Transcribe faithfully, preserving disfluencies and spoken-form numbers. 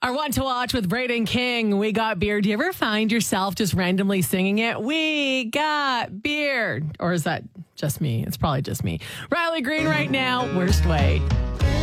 Our One to Watch with Braden King. We got beer. Do you ever find yourself just randomly singing it? We got beer. Or is that just me? It's probably just me. Riley Green right now. Worst way.